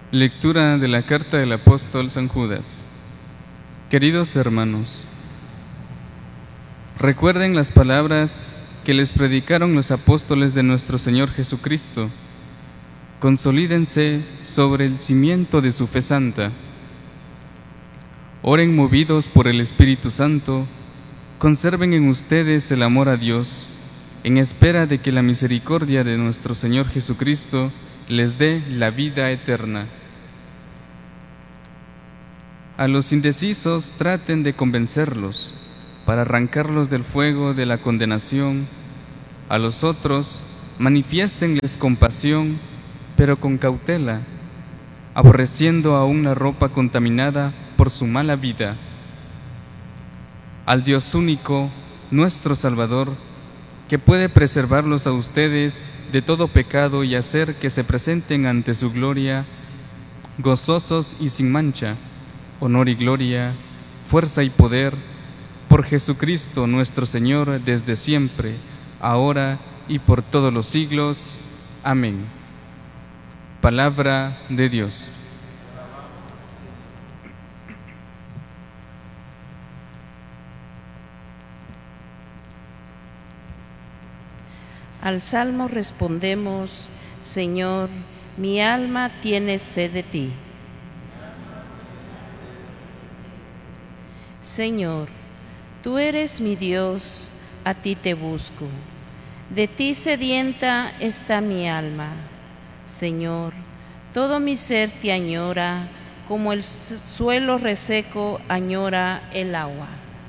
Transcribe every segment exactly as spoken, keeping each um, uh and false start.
Lectura de la carta del apóstol San Judas. Queridos hermanos, recuerden las palabras que les predicaron los apóstoles de nuestro Señor Jesucristo. Consolídense sobre el cimiento de su fe santa. Oren movidos por el Espíritu Santo. Conserven en ustedes el amor a Dios, en espera de que la misericordia de nuestro Señor Jesucristo les dé la vida eterna. A los indecisos traten de convencerlos para arrancarlos del fuego de la condenación. A los otros manifiéstenles compasión, pero con cautela, aborreciendo aún la ropa contaminada por su mala vida. Al Dios único, nuestro Salvador, que puede preservarlos a ustedes de todo pecado y hacer que se presenten ante su gloria, gozosos y sin mancha, honor y gloria, fuerza y poder, por Jesucristo nuestro Señor, desde siempre, ahora y por todos los siglos. Amén. Palabra de Dios. Al salmo respondemos: Señor, mi alma tiene sed de ti. Señor, tú eres mi Dios, a ti te busco. De ti sedienta está mi alma. Señor, todo mi ser te añora, como el suelo reseco añora el agua.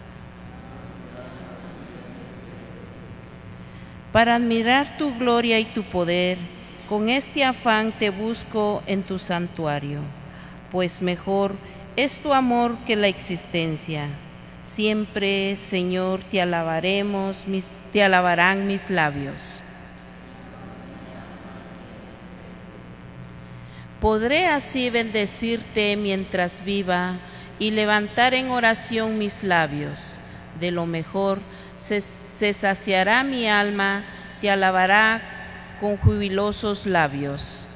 Para admirar tu gloria y tu poder, con este afán te busco en tu santuario, pues mejor es tu amor que la existencia. Siempre, Señor, te alabaremos, mis, te alabarán mis labios. Podré así bendecirte mientras viva y levantar en oración mis labios. De lo mejor se, se saciará mi alma, te alabará con jubilosos labios.